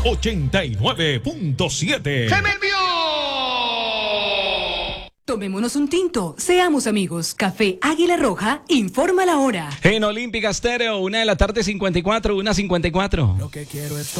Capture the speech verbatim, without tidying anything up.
ochenta y nueve punto siete. ¡Se me envió! Tomémonos un tinto, seamos amigos. Café Águila Roja, informa la hora. En Olímpica Estéreo, una de la tarde cincuenta y cuatro, una cincuenta y cuatro. Lo que quiero es